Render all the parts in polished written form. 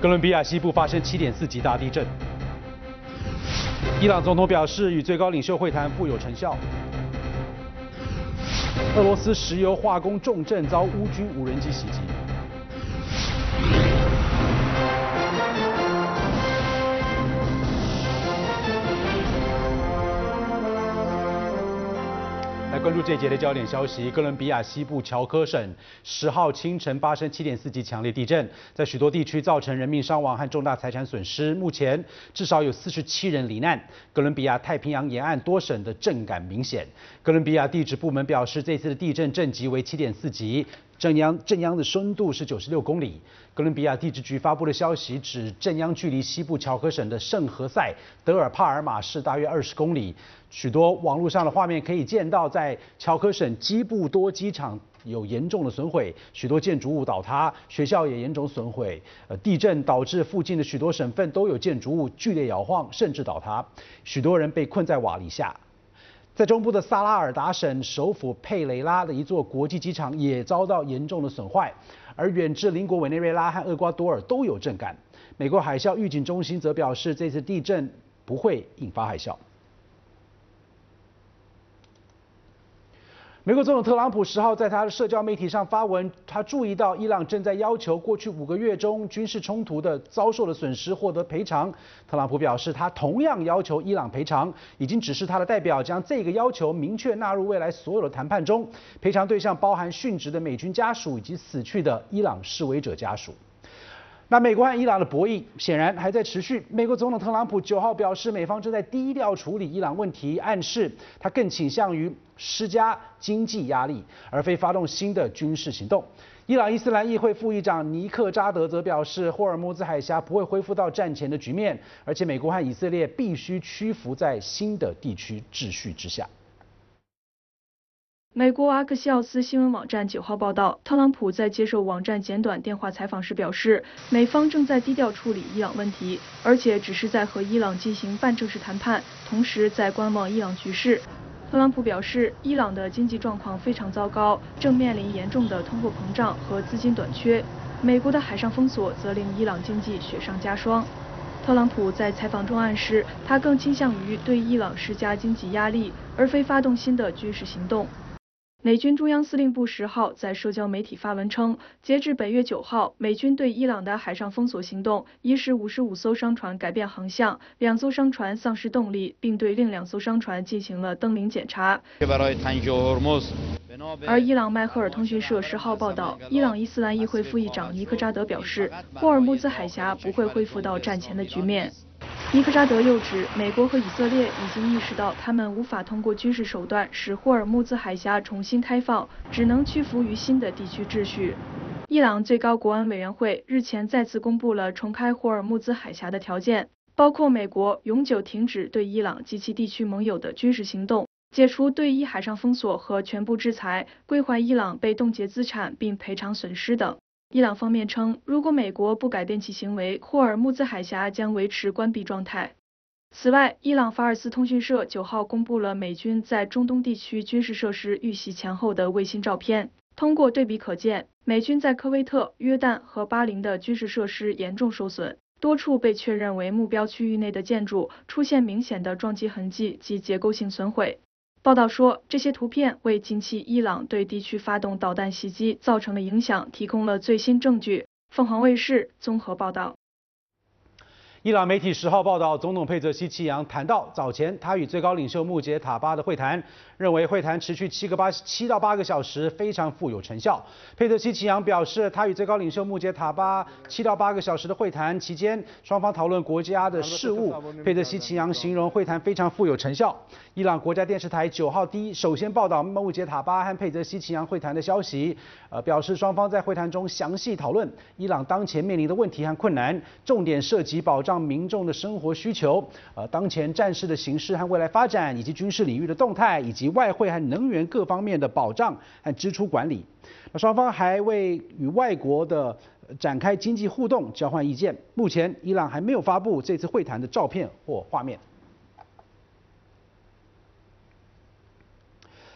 哥伦比亚西部发生7.4级大地震。伊朗总统表示，与最高领袖会谈富有成效。俄罗斯石油化工重镇遭乌军无人机袭击。来关注这一节的焦点消息：哥伦比亚西部乔科省10号清晨发生7.4级强烈地震，在许多地区造成人命伤亡和重大财产损失。目前至少有47人罹难。哥伦比亚太平洋沿岸多省的震感明显。哥伦比亚地质部门表示，这次的地震震级为7.4级。震央的深度是96公里。哥伦比亚地质局发布的消息指，震央距离西部乔科省的圣何塞德尔帕尔马市大约20公里。许多网络上的画面可以见到，在乔科省基布多机场有严重的损毁，许多建筑物倒塌，学校也严重损毁。地震导致附近的许多省份都有建筑物剧烈摇晃，甚至倒塌，许多人被困在瓦砾下。在中部的萨拉尔达省首府佩雷拉的一座国际机场也遭到严重的损坏，而远至邻国委内瑞拉和厄瓜多尔都有震感。美国海啸预警中心则表示，这次地震不会引发海啸。美国总统特朗普10号在他的社交媒体上发文，他注意到伊朗正在要求过去5个月中军事冲突的遭受的损失获得赔偿。特朗普表示，他同样要求伊朗赔偿，已经指示他的代表将这个要求明确纳入未来所有的谈判中。赔偿对象包含殉职的美军家属以及死去的伊朗示威者家属。那美国和伊朗的博弈显然还在持续。美国总统特朗普9号表示，美方正在低调处理伊朗问题，暗示他更倾向于施加经济压力，而非发动新的军事行动。伊朗伊斯兰议会副议长尼克扎德则表示，霍尔木兹海峡不会恢复到战前的局面，而且美国和以色列必须屈服在新的地区秩序之下。 美国阿克西奥斯新闻网站9号报道，特朗普在接受网站简短电话采访时表示，美方正在低调处理伊朗问题，而且只是在和伊朗进行半正式谈判，同时在观望伊朗局势。特朗普表示，伊朗的经济状况非常糟糕，正面临严重的通货膨胀和资金短缺。美国的海上封锁则令伊朗经济雪上加霜。特朗普在采访中暗示，他更倾向于对伊朗施加经济压力，而非发动新的军事行动。美军中央司令部10号在社交媒体发文称，截至本月9号，美军对伊朗的海上封锁行动已使55艘商船改变航向，2艘商船丧失动力，并对另2艘商船进行了登临检查。而伊朗迈赫尔通讯社10号报道，伊朗伊斯兰议会副议长尼克扎德表示，霍尔木兹海峡不会恢复到战前的局面。尼克扎德又指，美国和以色列已经意识到，他们无法通过军事手段使霍尔木兹海峡重新开放，只能屈服于新的地区秩序。伊朗最高国安委员会日前再次公布了重开霍尔木兹海峡的条件，包括美国永久停止对伊朗及其地区盟友的军事行动，解除对伊海上封锁和全部制裁，归还伊朗被冻结资产并赔偿损失等。伊朗方面称，如果美国不改变其行为，霍尔木兹海峡将维持关闭状态。此外，伊朗法尔斯通讯社9号公布了美军在中东地区军事设施遇袭前后的卫星照片。通过对比可见，美军在科威特、约旦和巴林的军事设施严重受损，多处被确认为目标区域内的建筑出现明显的撞击痕迹及结构性损毁。报道说，这些图片为近期伊朗对地区发动导弹袭击造成的影响提供了最新证据。凤凰卫视综合报道。 伊朗媒体10号报道，总统佩泽西奇扬谈到早前他与最高领袖穆杰塔巴的会谈，认为会谈持续7到8个小时，非常富有成效。佩泽西奇扬表示，他与最高领袖穆杰塔巴7到8个小时的会谈期间，双方讨论国家的事务。佩泽西奇扬形容会谈非常富有成效。伊朗国家电视台9号首先报道穆杰塔巴和佩泽西奇扬会谈的消息，表示双方在会谈中详细讨论伊朗当前面临的问题和困难，重点涉及保障民众的生活需求，当前战事的形势和未来发展，以及军事领域的动态，以及外汇和能源各方面的保障和支出管理。那双方还为与外国的展开经济互动交换意见。目前，伊朗还没有发布这次会谈的照片或画面。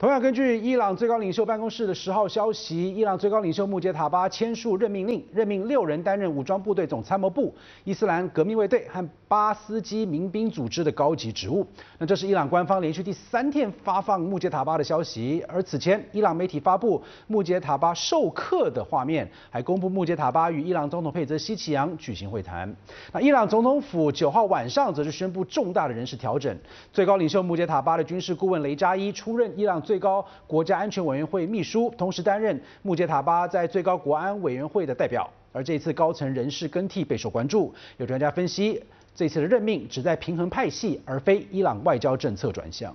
同样，根据伊朗最高领袖办公室的10号消息，伊朗最高领袖穆杰塔巴签署任命令，任命6人担任武装部队总参谋部、伊斯兰革命卫队和巴斯基民兵组织的高级职务。那这是伊朗官方连续第3天发放穆杰塔巴的消息。而此前，伊朗媒体发布穆杰塔巴授课的画面，还公布穆杰塔巴与伊朗总统佩泽希奇扬举行会谈。那伊朗总统府9号晚上则是宣布重大的人事调整，最高领袖穆杰塔巴的军事顾问雷扎伊出任伊朗最高国家安全委员会秘书，同时担任穆杰塔巴在最高国安委员会的代表。而这次高层人事更替备受关注，有专家分析，这次的任命旨在平衡派系，而非伊朗外交政策转向。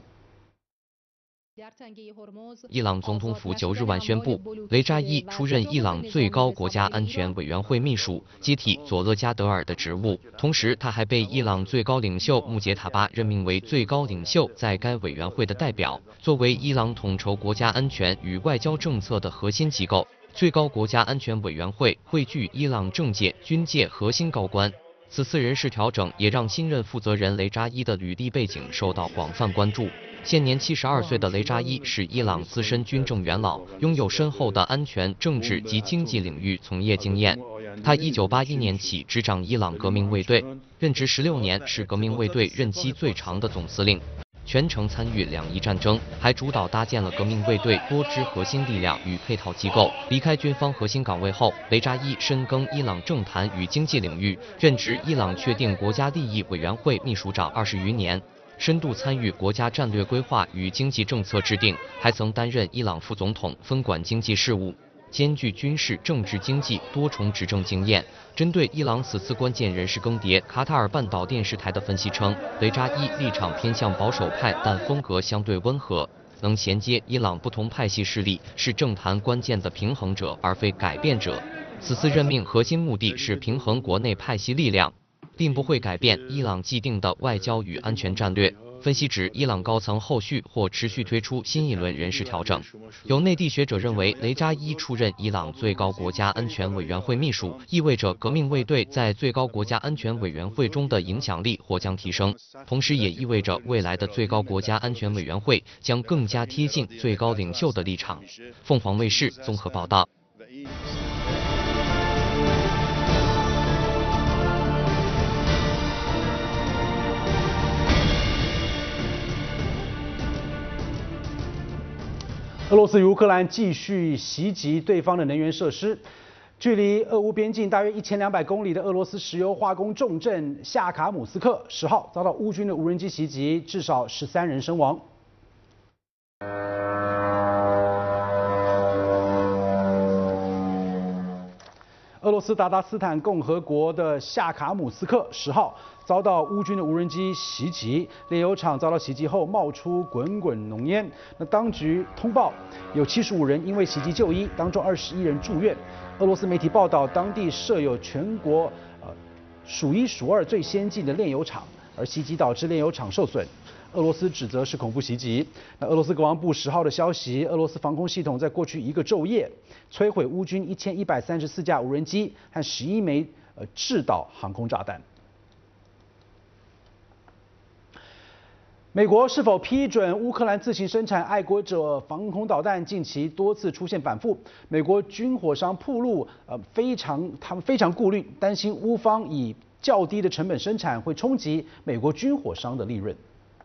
伊朗总统府9日晚宣布，雷扎伊出任伊朗最高国家安全委员会秘书，接替佐勒加德尔的职务。同时，他还被伊朗最高领袖穆杰塔巴任命为最高领袖在该委员会的代表。作为伊朗统筹国家安全与外交政策的核心机构，最高国家安全委员会汇聚伊朗政界、军界核心高官。此次人事调整也让新任负责人雷扎伊的履历背景受到广泛关注。现年72岁的雷扎伊是伊朗资深军政元老，拥有深厚的安全、政治及经济领域从业经验。他1981年起执掌伊朗革命卫队，任职16年，是革命卫队任期最长的总司令，全程参与2伊战争，还主导搭建了革命卫队多支核心力量与配套机构。离开军方核心岗位后，雷扎伊深耕伊朗政坛与经济领域，任职伊朗确定国家利益委员会秘书长20余年。深度参与国家战略规划与经济政策制定，还曾担任伊朗副总统，分管经济事务，兼具军事、政治、经济多重执政经验。针对伊朗此次关键人事更迭，卡塔尔半岛电视台的分析称，雷扎伊立场偏向保守派，但风格相对温和，能衔接伊朗不同派系势力，是政坛关键的平衡者，而非改变者。此次任命核心目的是平衡国内派系力量，并不会改变伊朗既定的外交与安全战略。分析指，伊朗高层后续或持续推出新一轮人事调整。有内地学者认为，雷扎伊出任伊朗最高国家安全委员会秘书，意味着革命卫队在最高国家安全委员会中的影响力或将提升，同时也意味着未来的最高国家安全委员会将更加贴近最高领袖的立场。凤凰卫视综合报道。 俄罗斯与乌克兰继续袭击对方的能源设施。距离俄乌边境大约1200公里的俄罗斯石油化工重镇夏卡姆斯克10号遭到乌军的无人机袭击，至少13人身亡。俄罗斯达达斯坦共和国的夏卡姆斯克10号遭到乌军的无人机袭击，炼油厂遭到袭击后冒出滚滚浓烟。那当局通报有75人因为袭击就医，当中21人住院。俄罗斯媒体报道，当地设有全国数1数2最先进的炼油厂，而袭击导致炼油厂受损。俄罗斯指责是恐怖袭击。那俄罗斯国防部10号的消息，俄罗斯防空系统在过去1个昼夜摧毁乌军1134架无人机和11枚制导航空炸弹。美国是否批准乌克兰自行生产爱国者防空导弹，近期多次出现反复。美国军火商暴露他们非常顾虑，担心乌方以较低的成本生产会冲击美国军火商的利润。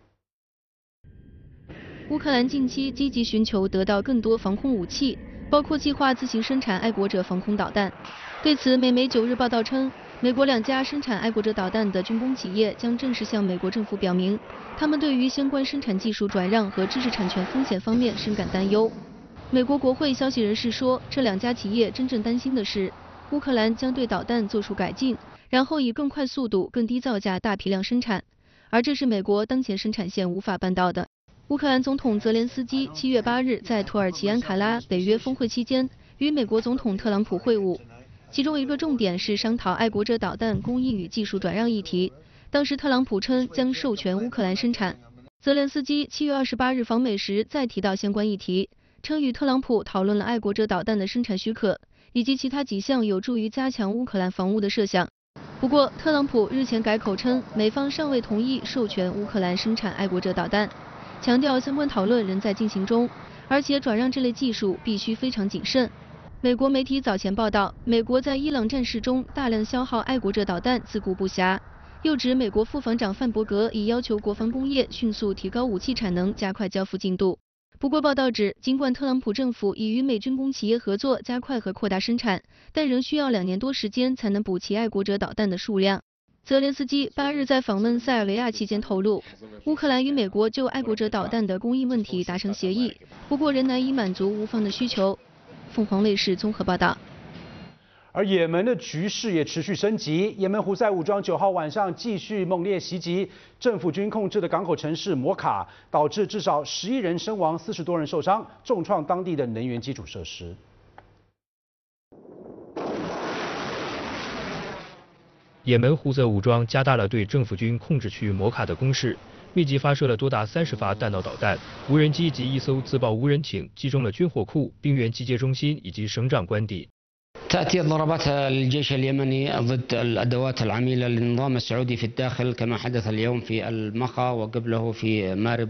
乌克兰近期积极寻求得到更多防空武器，包括计划自行生产爱国者防空导弹。对此，美媒9日报道称，美国2家生产爱国者导弹的军工企业将正式向美国政府表明，他们对于相关生产技术转让和知识产权风险方面深感担忧。美国国会消息人士说，这2家企业真正担心的是，乌克兰将对导弹做出改进，然后以更快速度、更低造价大批量生产，而这是美国当前生产线无法办到的。乌克兰总统泽连斯基7月8日在土耳其安卡拉北约峰会期间与美国总统特朗普会晤，其中一个重点是商讨爱国者导弹工艺与技术转让议题。当时特朗普称将授权乌克兰生产。泽连斯基7月28日访美时再提到相关议题，称与特朗普讨论了爱国者导弹的生产许可以及其他几项有助于加强乌克兰防务的设想。不过，特朗普日前改口称美方尚未同意授权乌克兰生产爱国者导弹，强调相关讨论仍在进行中， 而且转让这类技术必须非常谨慎。美国媒体早前报道，美国在伊朗战事中大量消耗爱国者导弹，自顾不暇。又指美国副防长范伯格已要求国防工业迅速提高武器产能，加快交付进度。不过，报道指，尽管特朗普政府已与美军工企业合作，加快和扩大生产，但仍需要2年多时间才能补齐爱国者导弹的数量。泽连斯基8日在访问塞尔维亚期间透露，乌克兰与美国就爱国者导弹的供应问题达成协议，不过仍难以满足乌方的需求。凤凰卫视综合报道。 而也门的局势也持续升级，也门胡塞武装9号晚上继续猛烈袭击政府军控制的港口城市摩卡，导致至少11人身亡，40多人受伤，重创当地的能源基础设施。 也门胡塞武装加大了对政府军控制区摩卡的攻势，密集发射了多达30发弹道导弹、无人机及1艘自爆无人艇，击中了军火库、兵员集结中心以及省长官邸。 تأتي الضربات الجيش اليمني ضد الأدوات العميلة للنظام السعودي في الداخل كما حدث اليوم في المخا وقبله في مارب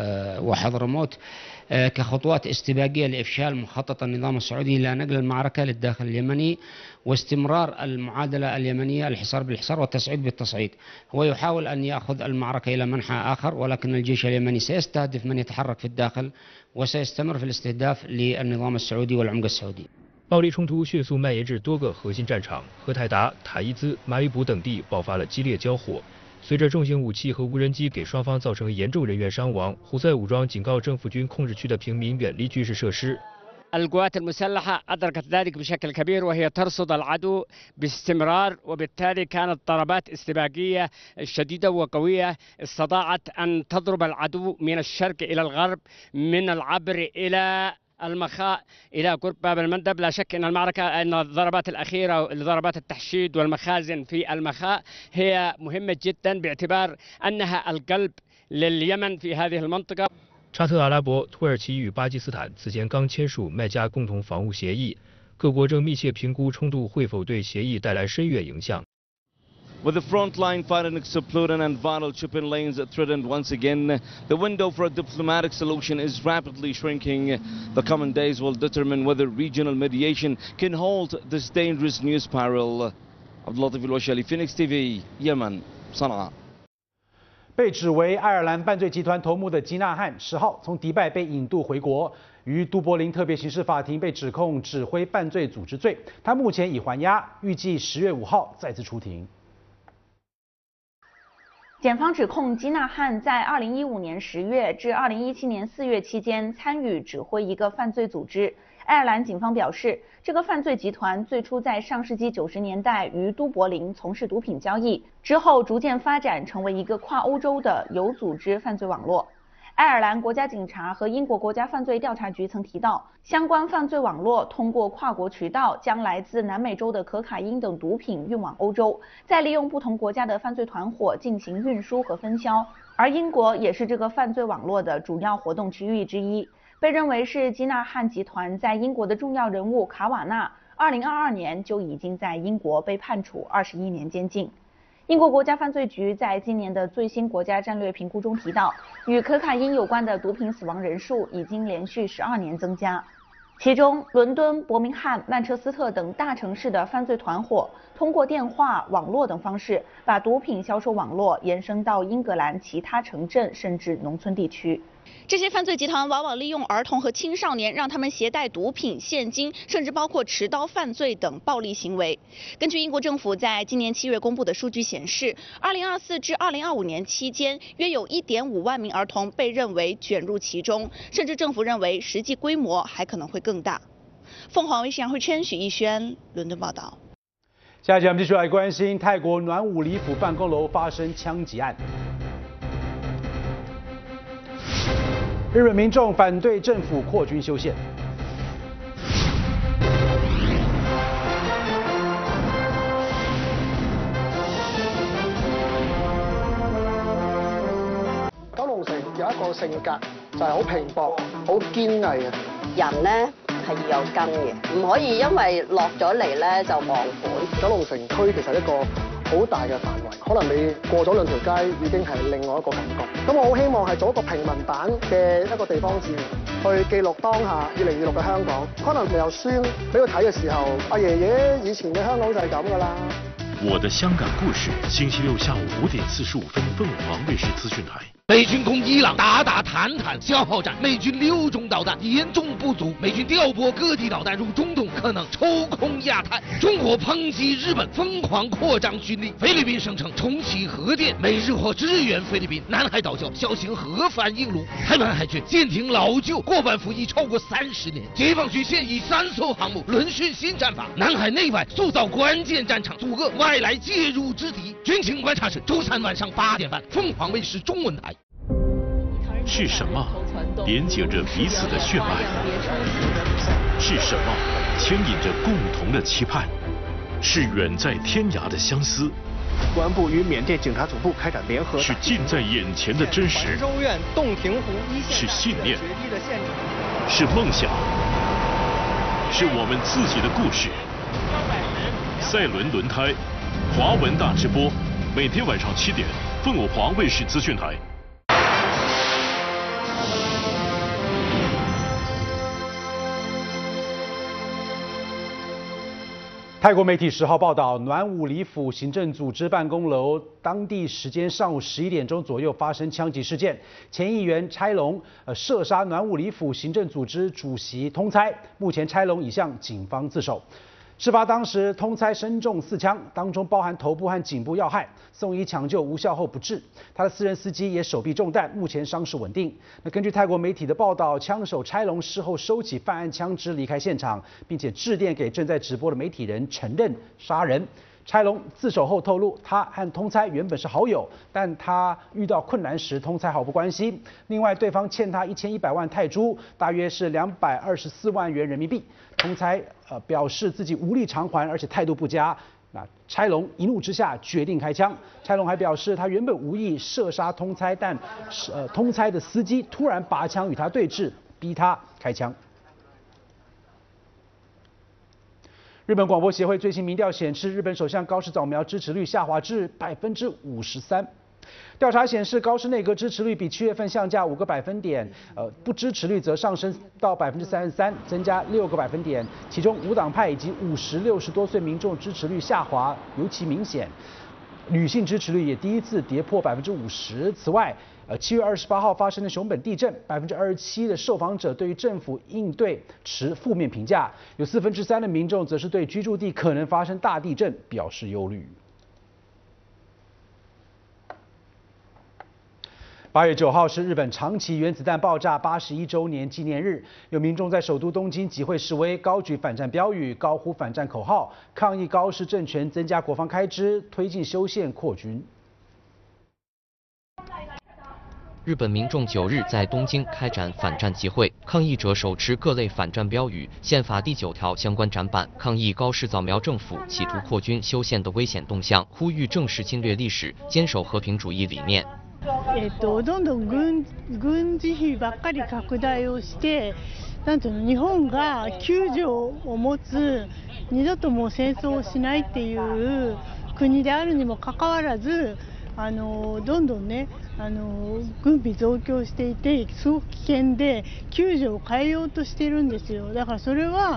وحضرموت كخطوات استباقية لإفشال مخطط النظام السعودي إلى نقل المعركة للداخل اليمني واستمرار المعادلة اليمنية الحصار بالحصار والتصعيد بالتصعيد. هو يحاول أن يأخذ المعركة إلى منحى آخر ولكن الجيش اليمني سيستهدف من يتحرك في الداخل وسيستمر في الاستهداف للنظام السعودي والعمق السعودي. 暴力冲突迅速蔓延至多个核心战场，荷台达、塔伊兹、马里卜等地爆发了激烈交火。随着重型武器和无人机给双方造成严重人员伤亡，胡塞武装警告政府军控制区的平民远离军事设施。 القوات المسلحة أدركت ذلك بشكل كبير وهي ترصد العدو باستمرار وبالتالي كانت ضربات استباقية شديدة وقوية استطاعت أن تضرب العدو من الشرق إلى الغرب من العبر إلى المخاء إلى قرب باب المندب. لا شك أن المعركة أن الضربات الأخيرة ضربات التحشيد والمخازن في المخاء هي مهمة جدا باعتبار أنها القلب لليمن في هذه المنطقة. 沙特阿拉伯、土耳其与巴基斯坦此前刚签署麦加共同防务协议，各国正密切评估冲突会否对协议带来深远影响。 With the frontline fighting exploding and vital shipping lanes threatened once again, the window for a diplomatic solution is rapidly shrinking. The coming days will determine whether regional mediation can halt this dangerous new spiral. Abdulatif Al-Washali, Phoenix TV, Yemen, Sana'a. 被指为爱尔兰犯罪集团头目的基纳汉10号从迪拜被引渡回国，于都柏林特别刑事法庭被指控指挥犯罪组织罪。他目前已还押，预计10月5号再次出庭。 检方指控基纳汉在2015年10月至2017年4月期间参与指挥一个犯罪组织。爱尔兰警方表示，这个犯罪集团最初在上世纪90年代于都柏林从事毒品交易，之后逐渐发展成为一个跨欧洲的有组织犯罪网络。爱尔兰国家警察和英国国家犯罪调查局曾提到，相关犯罪网络通过跨国渠道将来自南美洲的可卡因等毒品运往欧洲，再利用不同国家的犯罪团伙进行运输和分销。而英国也是这个犯罪网络的主要活动区域之一，被认为是基纳汉集团在英国的重要人物卡瓦纳，2022年就已经在英国被判处21年监禁。 英国国家犯罪局在今年的最新国家战略评估中提到，与可卡因有关的毒品死亡人数已经连续12年增加。其中，伦敦、伯明翰、曼彻斯特等大城市的犯罪团伙通过电话、网络等方式，把毒品销售网络延伸到英格兰其他城镇甚至农村地区。 这些犯罪集团往往利用儿童和青少年，让他们携带毒品、现金，甚至包括持刀犯罪等暴力行为。根据英国政府在今年7月公布的数据显示，2024至2025年期间，约有1.5万名儿童被认为卷入其中，甚至政府认为实际规模还可能会更大。凤凰卫视杨慧琛、许逸轩伦敦报道。 下一节我们继续来关心泰国暖武里府办公楼发生枪击案。 日本民众反对政府扩军修宪。 九龍城有一個性格就係好拼搏、好堅毅嘅人咧係要有根嘅，唔可以因為落咗嚟咧就忘本。 九龍城區其實一個好大嘅範圍，可能你過咗兩條街已經係另外一個感覺。咁我好希望係做一個平民版嘅一個地方志，去記錄當下2026嘅香港。可能有書俾佢睇嘅時候，阿爺爺以前嘅香港就係咁㗎啦。 我的香港故事，星期六下午5點45分，鳳凰衛視資訊台。 美军攻伊朗，打打谈谈消耗战。美军6种导弹严重不足，美军调拨各地导弹入中东，可能抽空亚太。中国抨击日本疯狂扩张军力，菲律宾声称重启核电，美日或支援菲律宾。南海岛礁小型核反应炉，台湾海军舰艇老旧，过半服役超过30年。解放军现役3艘航母轮训新战法，南海内外塑造关键战场，阻遏外来介入之敌。军情观察室周3晚上8点半，凤凰卫视中文台。 是什么连接着彼此的血脉？是什么牵引着共同的期盼？是远在天涯的相思。 公安部与缅甸警察总部开展联合。 是近在眼前的真实。 州院洞庭湖一线。 是信念。是梦想。是我们自己的故事。赛伦轮胎，华文大直播，每天晚上7点，凤凰卫视资讯台。 泰国媒体10号报道，暖武里府行政组织办公楼当地时间上午11点钟左右发生枪击事件，前议员差龙射杀暖武里府行政组织主席通猜，目前差龙已向警方自首。事发当时，通猜身中4枪，当中包含头部和颈部要害，送医抢救无效后不治。他的私人司机也手臂中弹，目前伤势稳定。根据泰国媒体的报道，枪手差龙事后收起犯案枪支离开现场，并且致电给正在直播的媒体人承认杀人。差龙自首后透露，他和通猜原本是好友，但他遇到困难时，通猜毫不关心。另外，对方欠他1100万泰铢，大约是224万元人民币。通猜表示自己无力偿还，而且态度不佳。那差龙一怒之下决定开枪。差龙还表示，他原本无意射杀通猜，但通猜的司机突然拔枪与他对峙，逼他开枪。日本广播协会最新民调显示，日本首相高市早苗支持率下滑至53%。调查显示，高市内阁支持率比7月份下降5个百分点，不支持率则上升到33%，增加6个百分点。其中无党派以及50、60多岁民众支持率下滑尤其明显，女性支持率也第一次跌破50%。此外，7月28号发生的熊本地震，27%的受访者对于政府应对持负面评价，有3/4的民众则是对居住地可能发生大地震表示忧虑。8月9号是日本长崎原子弹爆炸81周年纪念日，有民众在首都东京集会示威，高举反战标语，高呼反战口号，抗议高市政权增加国防开支，推进修宪扩军。 日本民众9日在东京开展反战集会，抗议者手持各类反战标语、宪法第9条相关展板，抗议高市早苗政府企图扩军修宪的危险动向，呼吁正视侵略历史，坚守和平主义理念。 どんどん軍事費ばっかり拡大をして、なんていうの、日本が9条を持つ二度ともう戦争をしないっていう国であるにもかかわらず、どんどんね、軍備増強していて、すごく危険で9条を変えようとしているんですよ。だからそれは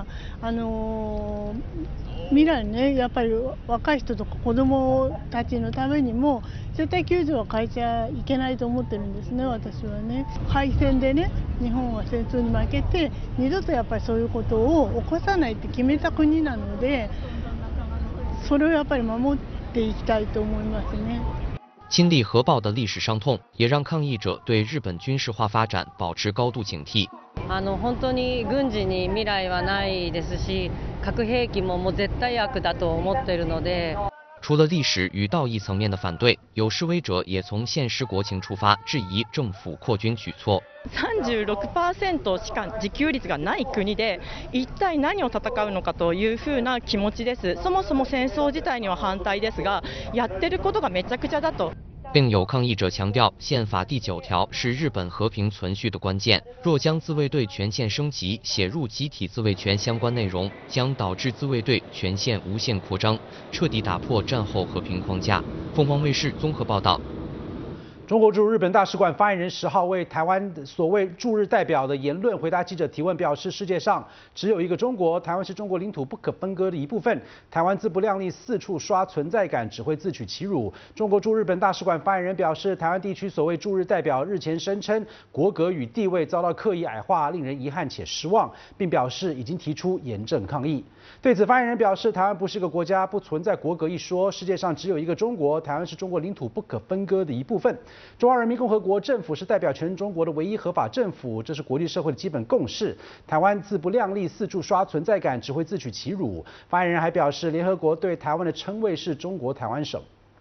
未来ね、やっぱり若い人とか子供たちのためにも絶対9条は変えちゃいけないと思ってるんですね、私はね。敗戦でね、日本は戦争に負けて二度とやっぱりそういうことを起こさないって決めた国なので、それをやっぱり守っていきたいと思いますね。 亲历核爆的历史伤痛，也让抗议者对日本军事化发展保持高度警惕。 本当に軍事に未来はないですし、核兵器ももう絶対悪だと思っているので。 除了历史与道义层面的反对，有示威者也从现实国情出发，质疑政府扩军举措。 36% しか自給率がない国で、一体何を戦うのかというふうな気持ちです。そもそも戦争自体には反対ですが、やってることがめちゃくちゃだと。 并有抗议者强调，宪法第9条是日本和平存续的关键，若将自卫队权限升级写入集体自卫权相关内容，将导致自卫队权限无限扩张，彻底打破战后和平框架。凤凰卫视综合报道。 中国驻日本大使馆发言人10号为台湾所谓驻日代表的言论回答记者提问，表示世界上只有一个中国，台湾是中国领土不可分割的一部分，台湾自不量力四处刷存在感，只会自取其辱。中国驻日本大使馆发言人表示，台湾地区所谓驻日代表日前声称国格与地位遭到刻意矮化，令人遗憾且失望，并表示已经提出严正抗议。对此，发言人表示，台湾不是个国家，不存在国格一说，世界上只有一个中国，台湾是中国领土不可分割的一部分。中华人民共和国政府是代表全中国的唯一合法政府，这是国际社会的基本共识。台湾自不量力四处刷存在感，只会自取其辱。发言人还表示，联合国对台湾的称谓是中国台湾省。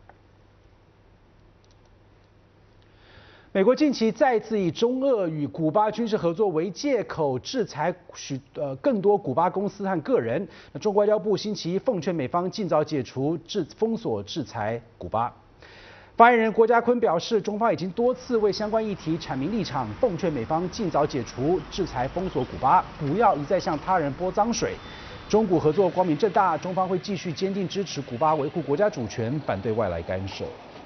美国近期再次以中俄与古巴军事合作为借口，制裁更多古巴公司和个人。中国外交部星期一奉劝美方尽早解除封锁制裁古巴。发言人郭家坤表示，中方已经多次为相关议题阐明立场，奉劝美方尽早解除制裁封锁古巴，不要一再向他人泼脏水。中古合作光明正大，中方会继续坚定支持古巴维护国家主权，反对外来干涉。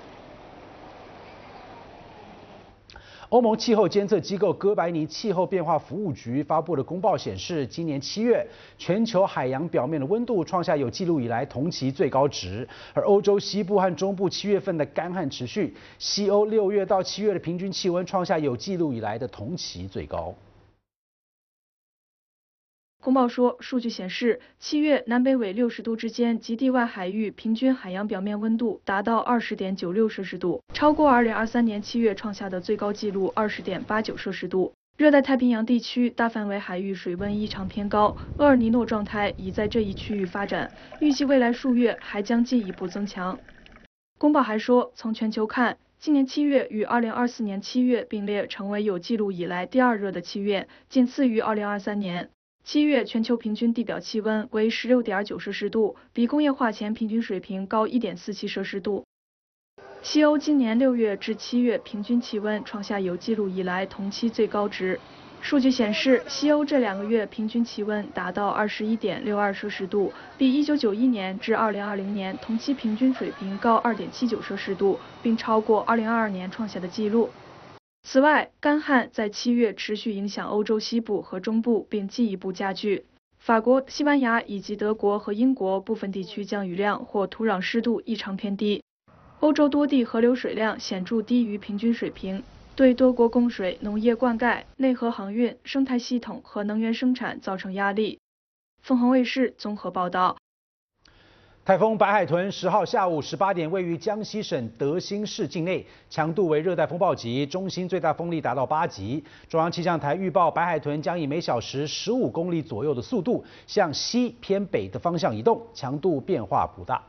欧盟气候监测机构哥白尼气候变化服务局发布的公报显示，今年7月，全球海洋表面的温度创下有记录以来同期最高值，而欧洲西部和中部7月份的干旱持续，西欧6月到7月的平均气温创下有记录以来的同期最高。 公报说，数据显示，7月南北纬60度之间及地外海域平均海洋表面温度达到20.96摄氏度，超过2023年7月创下的最高纪录20.89摄氏度。热带太平洋地区大范围海域水温异常偏高，厄尔尼诺状态已在这一区域发展，预计未来数月还将进一步增强。公报还说，从全球看，今年7月与2024年7月并列成为有记录以来第2热的7月，仅次于2023年。7月全球平均地表气温为16.9摄氏度，比工业化前平均水平高1.47摄氏度。西欧今年6月至7月平均气温创下有记录以来同期最高值。数据显示，西欧这2个月平均气温达到21.62摄氏度，比1991年至2020年同期平均水平高2.79摄氏度，并超过2022年创下的纪录。此外，干旱在7月持续影响欧洲西部和中部，并进一步加剧。法国、西班牙以及德国和英国部分地区降雨量或土壤湿度异常偏低。欧洲多地河流水量显著低于平均水平，对多国供水、农业灌溉、内河航运、生态系统和能源生产造成压力。凤凰卫视综合报道。 台风白海豚10号下午18点位于江西省德兴市境内，强度为热带风暴级，中心最大风力达到8级。中央气象台预报，白海豚将以每小时15公里左右的速度向西偏北的方向移动，强度变化不大。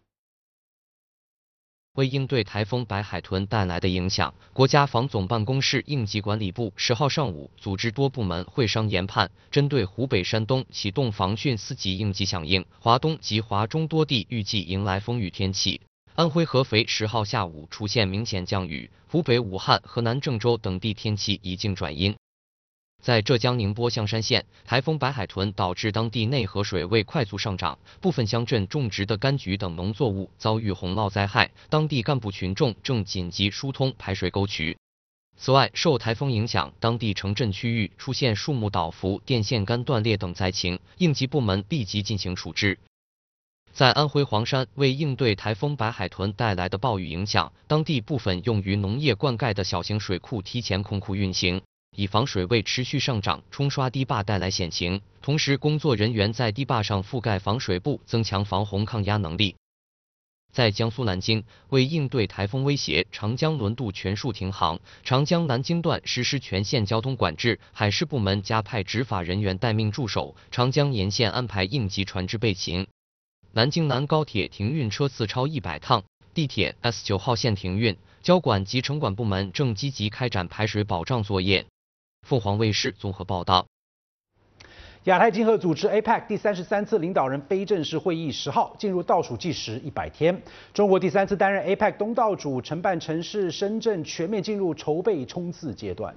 为应对台风白海豚带来的影响，国家防总办公室应急管理部10号上午组织多部门会商研判，针对湖北、山东启动防汛4级应急响应。华东及华中多地预计迎来风雨天气。安徽合肥10号下午出现明显降雨，湖北武汉、河南郑州等地天气已经转阴。在浙江宁波象山县，台风白海豚导致当地内河水位快速上涨，部分乡镇种植的柑橘等农作物遭遇洪涝灾害，当地干部群众正紧急疏通排水沟渠。此外，受台风影响，当地城镇区域出现树木倒伏、电线杆断裂等灾情，应急部门立即进行处置。在安徽黄山，为应对台风白海豚带来的暴雨影响，当地部分用于农业灌溉的小型水库提前控库运行，以防水位持续上涨冲刷堤坝带来险情。同时，工作人员在堤坝上覆盖防水布，增强防洪抗压能力。在江苏南京，为应对台风威胁，长江轮渡全数停航，长江南京段实施全线交通管制，海事部门加派执法人员待命驻守，长江沿线安排应急船只备勤。南京南高铁停运车次超100趟，地铁 S9号线停运，交管及城管部门正积极开展排水保障作业。凤凰卫视综合报道。 亚太经合组织 APEC 第33次领导人非正式会议10号进入倒数计时100天，中国第3次担任 APEC 东道主，承办城市深圳全面进入筹备冲刺阶段。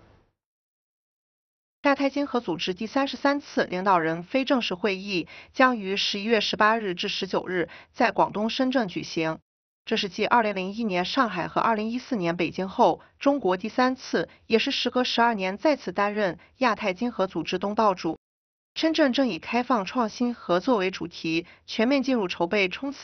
亚太经合组织第33次领导人非正式会议将于11月18日至19日在广东深圳举行。这是继2001年上海和2014年北京后，中国第3次，也是时隔12年再次担任亚太经合组织东道主。深圳正以开放、创新、合作为主题，全面进入筹备冲刺